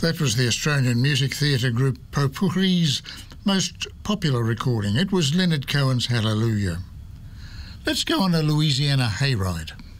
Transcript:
That was the Australian music theatre group Potpourri's most popular recording. It was Leonard Cohen's Hallelujah. Let's go on a Louisiana hayride.